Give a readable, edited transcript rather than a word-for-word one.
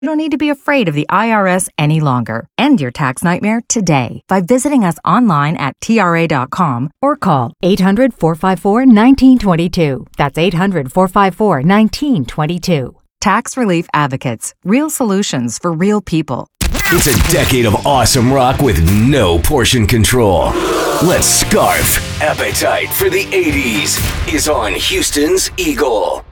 You don't need to be afraid of the IRS any longer. End your tax nightmare today by visiting us online at TRA.com or call 800-454-1922. That's 800-454-1922. Tax Relief Advocates. Real solutions for real people. It's a decade of awesome rock with no portion control. Let's scarf. Appetite for the 80s is on Houston's Eagle.